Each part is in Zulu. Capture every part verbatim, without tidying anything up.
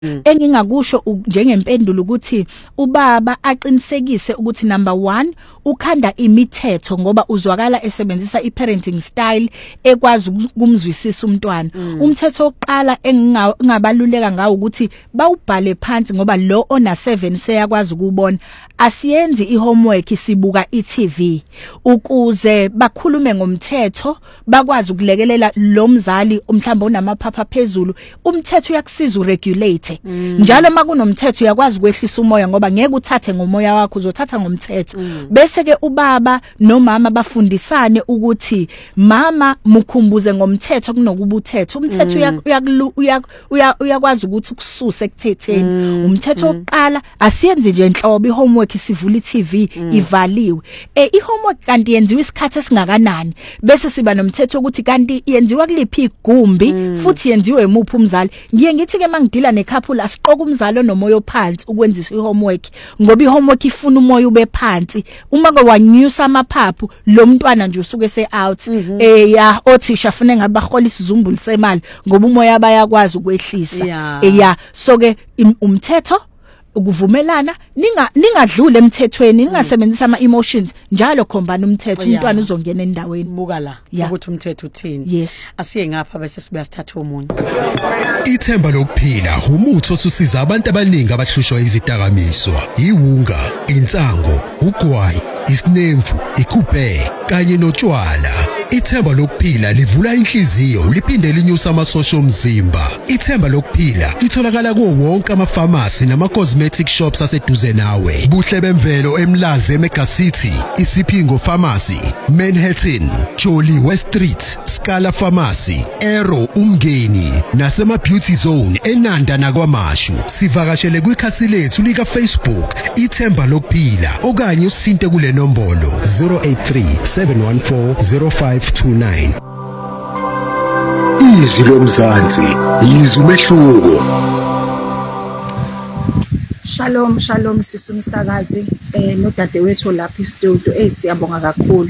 Engingakusho njengempendulo ukuthi ubaba aqinisekise ukuthi number one ukhanda imithetho ngoba uzwakala esebenzisa iparenting style ekwazi ukumzwisisa umntwana. Umthetho oqala engingabaluleka ngawo ukuthi bawubhale phansi ngoba lo ona seven seyakwazi ukubona. Asiyenzi ihomework sibuka iT V ukuze bakhulume ngomthetho bakwazi ukulekelela lo mzali mhlawumbe onamaphapha phezulu. Umthetho uyakusiza uregulate njalo makunomthetho uyakwazi ukwehlisa umoya ngoba ngeke uthathe ngomoya wakho uzothatha ngomthetho. Bese ke ubaba nomama bafundisane ukuthi mama mukhumbuze ngomthetho kunokuba uthethe. Umthetho uyakwazi ukuthi ukususe ekuthetheni. Umthetho oqala asiyenze nje enhlobo ihomework sivula iT V ivaliwe. Eh ihomework kanti yenziwa isikhathi esingakanani bese siba nomthetho ukuthi kanti yenziwa kuliphi igumbi futhi yenziwe emuphi umzali. Ngiye ngithi ke mangidila nekhapula asiqoka umzali onomoya ophansi ukwenzisa ihomework ngoba ihomework ifuna umoya ube phansi. Uma ke wanyusa amaphaphu lo mntwana nje usuke se out eh ya othisha fune ngabahola isizumbulu semali ngoba umoya bayakwazi ukwehlisa. Eh ya so ke umthetho ukuvumelana ninga ningadlule emthethweni ningasebenzisa ama emotions njalo khombana umthetho umntwana uzongena endaweni buka la ukuthi umthetho uthini. Yes asiye ngapha bese sibuya sithatha umunye. Ithemba lokuphila umuthi osusiza abantu abaningi abahlushwa izidakamizwa iwunga insango ugwayi isinemfu ikuphe kanye notshwala. Ithemba lokuphila livula inhliziyo liphinde linyusa amasosha omzimba. Ithemba lokuphila litholakala kuwo wonke ama-pharmacy nama-cosmetic shops aseduze nawe. Buhle bemvelo eMlazi eMega City, Isipingo Pharmacy, Manhattan, Jolly West Street, Scala Pharmacy, Aero Umngeni nasema Beauty Zone eNanda nakwaMashu. Sivakashele kwikhasi lethu lika Facebook Ithemba lokuphila okanye usinte kule nombolo zero eight three seven one four zero five two nine. Izwi lomzansi izwi umehluko. Shalom shalom sisumsakazi eh nodadewethu lapha istudio eh siyabonga kakhulu.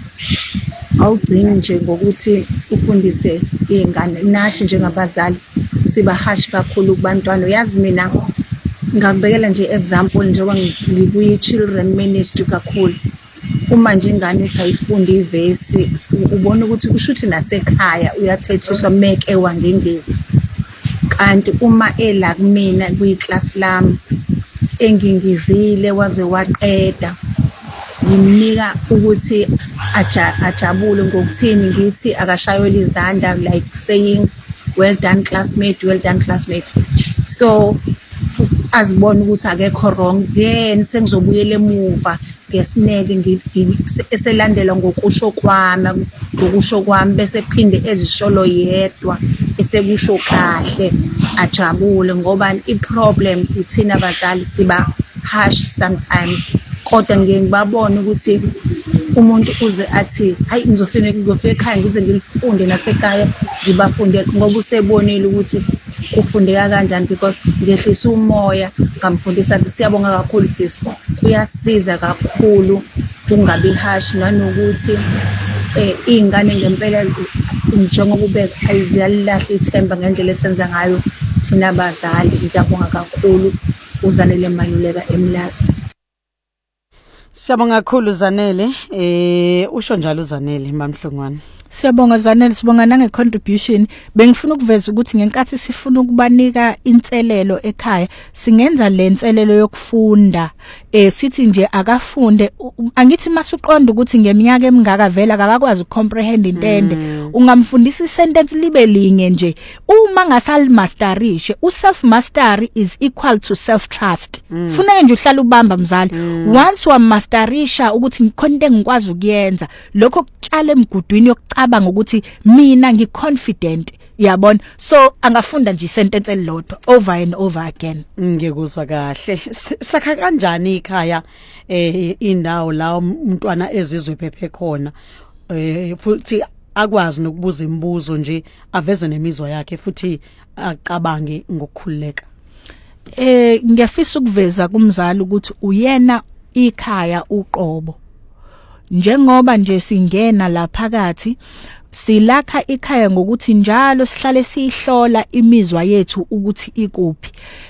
Awugcini nje ngokuthi ufundise izingane nathi njengabazali siba harsh kakhulu kubantwana. Uyazi mina ngakubekela nje example njengoba ngikuyi children ministry kakhulu. Uma nje ingane uthi ayifunda ivesi ubona ukuthi kushuthi nasekhaya uyathethiswa make ewangengezi. Kanti uma ela kumina kwi-class lami engingizile waze waqeda ngimnika ukuthi ajabule ngokuthini ngithi akashaywe izandla like saying well done classmate well done classmate. So azibona ukuthi akekho wrong then sengizobuyela emuva ngesineke eselandela ngokusho kwami ngokusho kwami bese phinde ezisholo yedwa esekusho kahle ajabule ngoba iproblem ithina abazali siba harsh sometimes kodwa ngeke ngibabone ukuthi umuntu uze athi hayi ngizofika ngizofika ekhaya ngize ngilifunde nasekhaya ngibafunde ngoba usebonile ukuthi kufundeka kanjani because ngehlisa umoya ngamfundisa ukuthi siyabonga kakhulu sisi kuyasiza kakhulu ungabi harsh nanokuthi eh ingane ngempela njengoba ubeka ayiziyalahla ithemba ngendlela esenza ngayo thina abazali. Ngiyabonga kakhulu uzanele Maluleka eMlazi. Siyabonga kakhulu Zanele eh usho njalo Zanele Mamhlongwane. Siyabonga Zanele sibonga nange contribution. Bengifuna ukuveza ukuthi ngenkathi sifuna ukubanika inselelo ekhaya singenza lenselelo yokufunda eh sithi nje akafunde angithi masuqonda ukuthi ngeminyaka emingaka vela akakwazi ucomprehend intende ungamfundisa isentence libe linye nje uma ngasali masterishe u self mastery is equal to self trust. Funeka nje uhlala ubamba mzali once wa masterisha ukuthi ngikhona into engikwazi ukuyenza lokho kutshala emgudwini yokucabanga ukuthi mina ngiconfident yabona so angafunda nje isentence elilodwa over and over again. Ngikuzwa kahle. Sakha kanjani ikhaya eh indawo la umntwana ezizwe phephe khona eh futhi akwazi nokubuza imibuzo nje aveze nemizwa yakhe futhi acabange ngokukhululeka. Eh ngiyafisa ukuveza kumzali ukuthi uyena ikhaya uqobo njengoba nje singena la phakathi silakha ikhaya ngokuthi njalo sihlale sihlola imizwa yethu ukuthi ikuphi